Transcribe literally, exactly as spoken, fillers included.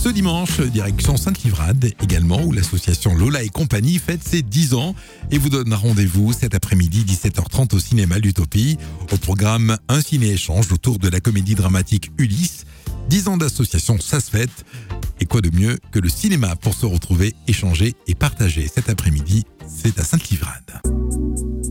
Ce dimanche, direction Sainte-Livrade également, où l'association Lola et compagnie fête ses dix ans et vous donne rendez-vous cet après-midi dix-sept heures trente au cinéma L'Utopie. Au programme, un ciné-échange autour de la comédie dramatique Ulysse. dix ans d'association, ça se fête. Et quoi de mieux que le cinéma pour se retrouver, échanger et partager cet après-midi, c'est à Sainte-Livrade.